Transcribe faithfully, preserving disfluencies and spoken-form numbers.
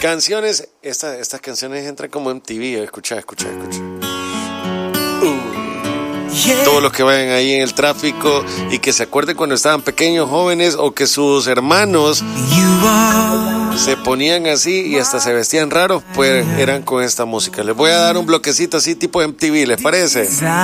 Canciones, esta, estas canciones entran como M T V. Escucha, escucha, escucha. Uh. Todos los que vayan ahí en el tráfico y que se acuerden cuando estaban pequeños, jóvenes, o que sus hermanos se ponían así y hasta se vestían raros, pues eran con esta música. Les voy a dar un bloquecito así tipo M T V, ¿les parece?